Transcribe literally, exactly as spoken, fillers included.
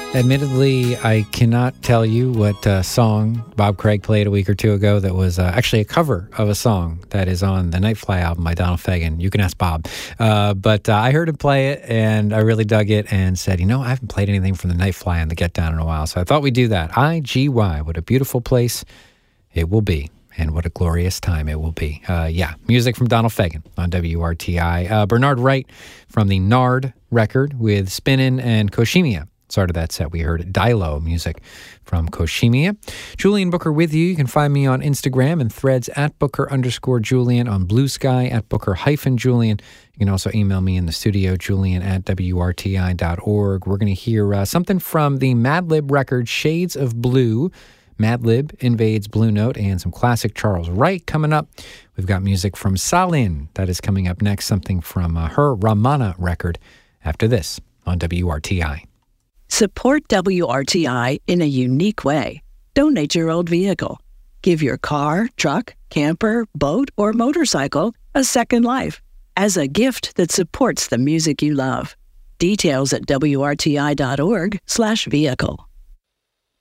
Admittedly, I cannot tell you what uh, song Bob Craig played a week or two ago that was uh, actually a cover of a song that is on the Nightfly album by Donald Fagen. You can ask Bob. Uh, but uh, I heard him play it, and I really dug it and said, you know, I haven't played anything from the Nightfly on the Get Down in a while, so I thought we'd do that. I G Y, what a beautiful place it will be. And what a glorious time it will be. Uh, yeah, music from Donald Fagen on W R T I. Uh, Bernard Wright from the Nard record with Spinnin' and Koshimiya. Started that set. We heard Dilo music from Koshimiya. Julian Booker with you. You can find me on Instagram and Threads at Booker underscore Julian, on Blue Sky at Booker hyphen Julian. You can also email me in the studio, Julian at W R T I dot org. We're going to hear uh, something from the Madlib record Shades of Blue. Madlib invades Blue Note, and some classic Charles Wright coming up. We've got music from Salin that is coming up next, something from uh, her Ramana record after this on W R T I. Support W R T I in a unique way. Donate your old vehicle. Give your car, truck, camper, boat, or motorcycle a second life as a gift that supports the music you love. Details at W R T I dot org slash vehicle.